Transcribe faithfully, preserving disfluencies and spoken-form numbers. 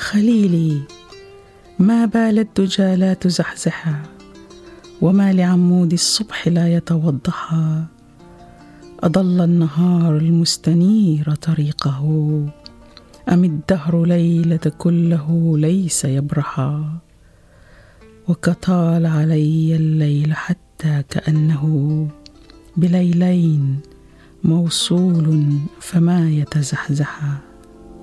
خليلي ما بال الدجى لا تزحزحا، وما لعمود الصبح لا يتوضحا. أضل النهار المستنير طريقه، أم الدهر ليلة كله ليس يبرحا. وكطال علي الليل حتى كأنه بليلين موصول فما يتزحزحا.